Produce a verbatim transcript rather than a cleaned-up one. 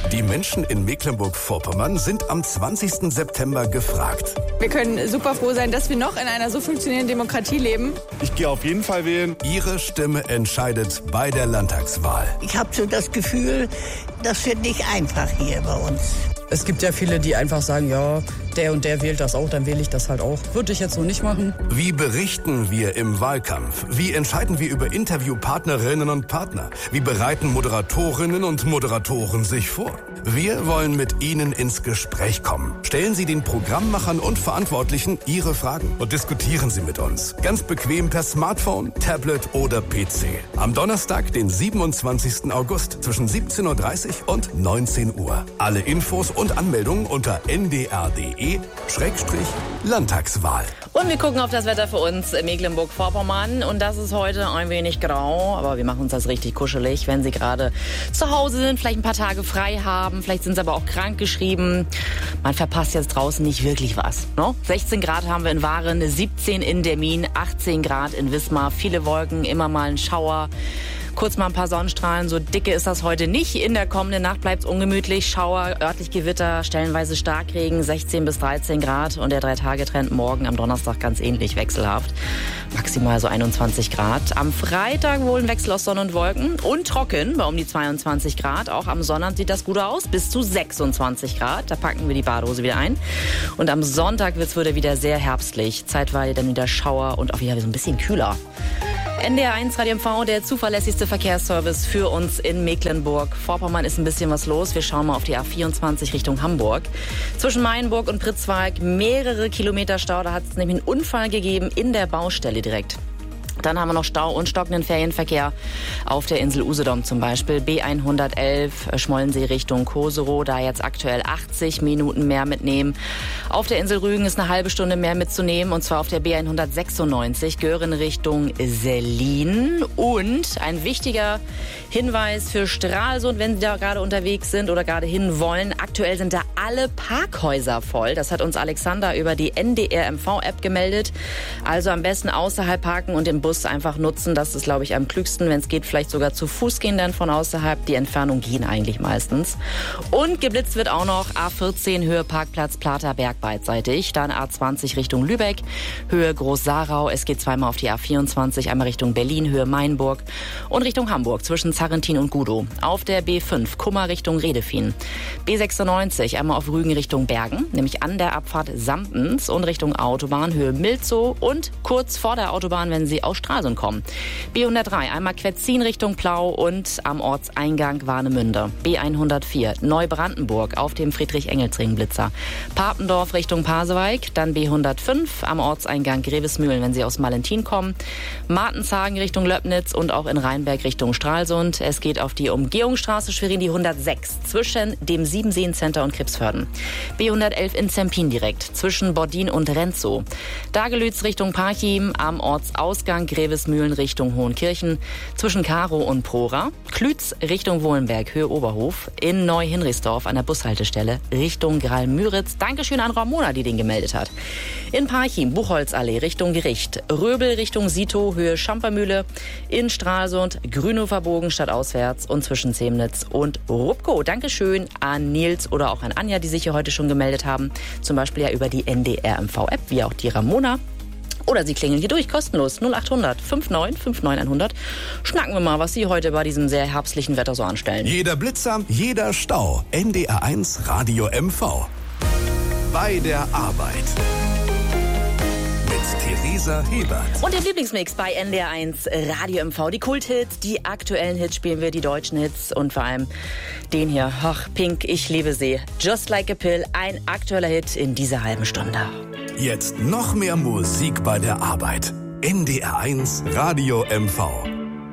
Die Menschen in Mecklenburg-Vorpommern sind am zwanzigsten September gefragt. Wir können super froh sein, dass wir noch in einer so funktionierenden Demokratie leben. Ich gehe auf jeden Fall wählen. Ihre Stimme entscheidet bei der Landtagswahl. Ich habe so das Gefühl, das wird nicht einfach hier bei uns. Es gibt ja viele, die einfach sagen, ja, der und der wählt das auch, dann wähle ich das halt auch. Würde ich jetzt so nicht machen. Wie berichten wir im Wahlkampf? Wie entscheiden wir über Interviewpartnerinnen und Partner? Wie bereiten Moderatorinnen und Moderatoren sich vor? Wir wollen mit Ihnen ins Gespräch kommen. Stellen Sie den Programmmachern und Verantwortlichen Ihre Fragen und diskutieren Sie mit uns. Ganz bequem per Smartphone, Tablet oder P C. Am Donnerstag, den siebenundzwanzigsten August zwischen siebzehn Uhr dreißig und neunzehn Uhr. Alle Infos und Anmeldungen unter n d r punkt d e Schrägstrich Landtagswahl. Und wir gucken auf das Wetter für uns in Mecklenburg-Vorpommern. Und das ist heute ein wenig grau, aber wir machen uns das richtig kuschelig, wenn Sie gerade zu Hause sind, vielleicht ein paar Tage frei haben, vielleicht sind Sie aber auch krank geschrieben. Man verpasst jetzt draußen nicht wirklich was. Ne? sechzehn Grad haben wir in Waren, siebzehn in Demmin, achtzehn Grad in Wismar, viele Wolken, immer mal ein Schauer. Kurz mal ein paar Sonnenstrahlen, so dicke ist das heute nicht. In der kommenden Nacht bleibt es ungemütlich, Schauer, örtlich Gewitter, stellenweise Starkregen, sechzehn bis dreizehn Grad. Und der Drei-Tage-Trend morgen am Donnerstag ganz ähnlich, wechselhaft. Maximal so einundzwanzig Grad. Am Freitag wohl ein Wechsel aus Sonne und Wolken und trocken bei um die zweiundzwanzig Grad. Auch am Sonnabend sieht das gut aus, bis zu sechsundzwanzig Grad. Da packen wir die Badehose wieder ein. Und am Sonntag wird es wieder sehr herbstlich. Zeitweise dann wieder Schauer und auch wieder so ein bisschen kühler. N D R eins Radio M V, der zuverlässigste Verkehrsservice für uns in Mecklenburg-Vorpommern. Ist ein bisschen was los. Wir schauen mal auf die A vierundzwanzig Richtung Hamburg. Zwischen Mayenburg und Pritzwalk mehrere Kilometer Stau. Da hat es nämlich einen Unfall gegeben in der Baustelle direkt. Dann haben wir noch Stau und stockenden Ferienverkehr auf der Insel Usedom zum Beispiel. B hundertelf Schmollensee Richtung Koserow, da jetzt aktuell achtzig Minuten mehr mitnehmen. Auf der Insel Rügen ist eine halbe Stunde mehr mitzunehmen, und zwar auf der B hundertsechsundneunzig Göhren Richtung Sellin. Und ein wichtiger Hinweis für Stralsund, wenn Sie da gerade unterwegs sind oder gerade hin wollen. Aktuell sind da alle Parkhäuser voll. Das hat uns Alexander über die N D R M V-App gemeldet. Also am besten außerhalb parken und den Bus einfach nutzen. Das ist, glaube ich, am klügsten. Wenn es geht, vielleicht sogar zu Fuß gehen dann von außerhalb. Die Entfernung gehen eigentlich meistens. Und geblitzt wird auch noch A vierzehn Höhe Parkplatz Platerberg beidseitig. Dann A zwanzig Richtung Lübeck, Höhe Groß-Sarau. Es geht zweimal auf die A vierundzwanzig, einmal Richtung Berlin, Höhe Mainburg und Richtung Hamburg zwischen Zarrentin und Gudow. Auf der B fünf Kummer Richtung Redefien. B sechsundneunzig einmal auf Rügen Richtung Bergen, nämlich an der Abfahrt Samptens und Richtung Autobahn Höhe Milzow und kurz vor der Autobahn, wenn Sie aus Stralsund kommen. B hundertdrei einmal Quetzin Richtung Plau und am Ortseingang Warnemünde. B hundertvier Neubrandenburg auf dem Friedrich-Engels-Ring-Blitzer. Papendorf Richtung Pasewalk, dann B hundertfünf am Ortseingang Grevesmühlen, wenn Sie aus Malentin kommen. Martenshagen Richtung Löbnitz und auch in Rheinberg Richtung Stralsund. Es geht auf die Umgehungsstraße Schwerin, die hundertsechs zwischen dem Siebenseen-Center und Kripsförden. B hundertelf in Zempin direkt zwischen Bordin und Renzow. Dagelütz Richtung Parchim am Ortsausgang Grevesmühlen Richtung Hohenkirchen, zwischen Karow und Prora, Klütz Richtung Wohlenberg, Höhe Oberhof, in Neu-Hinrichsdorf an der Bushaltestelle Richtung Gralmüritz. Dankeschön an Ramona, die den gemeldet hat. In Parchim, Buchholzallee Richtung Gericht, Röbel Richtung Sito, Höhe Schampermühle, in Stralsund, Grünhoferbogen stadtauswärts und zwischen Zemnitz und Rupkow. Dankeschön an Nils oder auch an Anja, die sich hier heute schon gemeldet haben, zum Beispiel ja über die N D R M V-App, wie auch die Ramona. Oder Sie klingeln hier durch, kostenlos, null achthundert neunundfünfzig neunundfünfzig hundert. Schnacken wir mal, was Sie heute bei diesem sehr herbstlichen Wetter so anstellen. Jeder Blitzer, jeder Stau. N D R eins Radio M V. Bei der Arbeit. Mit Theresa Hebert. Und dem Lieblingsmix bei N D R eins Radio M V. Die Kulthits, die aktuellen Hits spielen wir, die deutschen Hits und vor allem den hier. Ach, Pink, ich liebe sie. Just Like a Pill, ein aktueller Hit in dieser halben Stunde. Jetzt noch mehr Musik bei der Arbeit. N D R eins Radio M V.